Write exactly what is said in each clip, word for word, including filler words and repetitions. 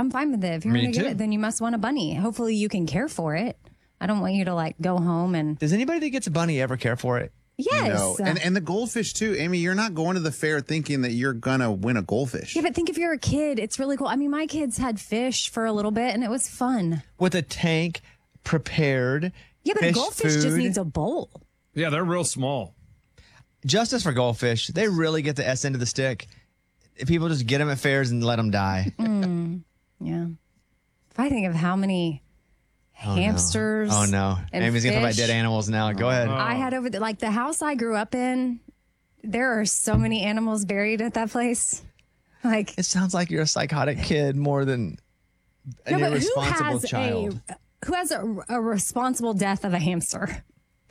I'm fine with it. If you're Me going to get too. it, then you must want a bunny. Hopefully you can care for it. I don't want you to like go home and. Does anybody that gets a bunny ever care for it? Yes. No. And, and the goldfish, too. Amy, you're not going to the fair thinking that you're going to win a goldfish. Yeah, but think if you're a kid, it's really cool. I mean, my kids had fish for a little bit and it was fun. With a tank prepared. Yeah, but fish a goldfish just food. needs a bowl. Yeah, they're real small. Justice for goldfish. They really get the S end of the stick. People just get them at fairs and let them die. Mm, yeah. If I think of how many Oh, hamsters. No. Oh, no. and Amy's going to talk about fish dead animals now. Go ahead. I had over the, like the house I grew up in, there are so many animals buried at that place. Like It sounds like you're a psychotic kid more than an no, but who irresponsible has child. a who has a, a responsible death of a hamster?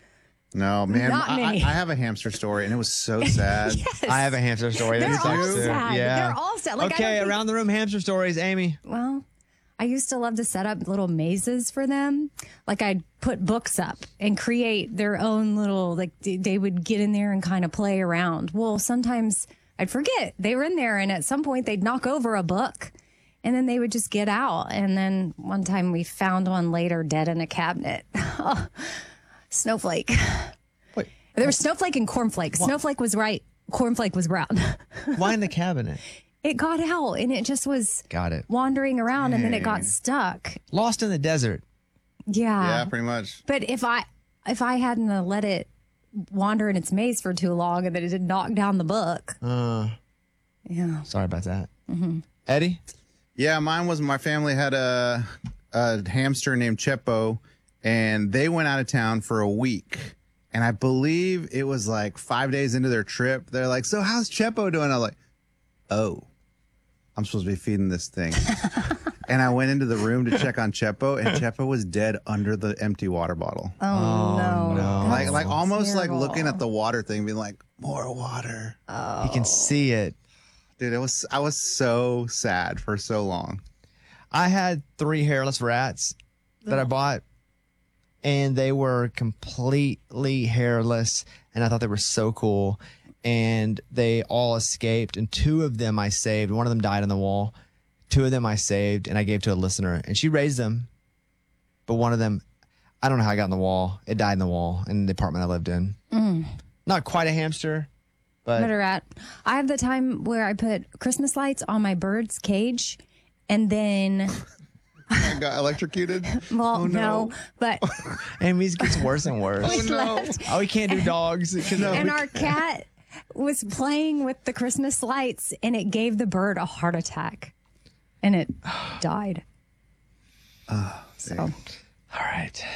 No, man. Not I, I many. I have a hamster story, and it was so sad. Yes. I have a hamster story. They're That all sucks, too. sad. Yeah. They're all sad. Like, I okay, don't think- around the room hamster stories, Amy. Well, I used to love to set up little mazes for them. Like I'd put books up and create their own little, like d- they would get in there and kind of play around. Well, sometimes I'd forget they were in there and at some point they'd knock over a book and then they would just get out. And then one time we found one later dead in a cabinet. Oh, Snowflake. Wait. There was Snowflake and Cornflake. Snowflake was right. Cornflake was brown. Why in the cabinet? It got out and it just was Got it. wandering around and then it got Dang. stuck. Lost in the desert. Yeah. Yeah, pretty much. But if I if I hadn't uh, let it wander in its maze for too long and then it did knock down the book. Uh, Yeah. sorry about that. Eddie? Yeah, mine was my family had a, a hamster named Chepo, and they went out of town for a week. And I believe it was like five days into their trip. They're like, "So how's Chepo doing?" I was like, "Oh, I'm supposed to be feeding this thing." And I went into the room to check on Chepo, and Chepo was dead under the empty water bottle. Oh, no. no. like, like That's almost terrible. like looking at the water thing, being like, "More water." You can see it. Dude, it was I was so sad for so long. I had three hairless rats that I bought, and they were completely hairless, and I thought they were so cool. And they all escaped, and two of them I saved. One of them died on the wall. Two of them I saved, and I gave to a listener, and she raised them. But one of them, I don't know how I got in the wall. It died in the wall in the apartment I lived in. Not quite a hamster, but Better at. I have the time where I put Christmas lights on my bird's cage and then I got electrocuted. well, Oh, no. no, but Amy's gets worse and worse. Oh no. Oh, we can't do dogs. 'cause of- and our cat was playing with the Christmas lights and it gave the bird a heart attack and it died. so All right.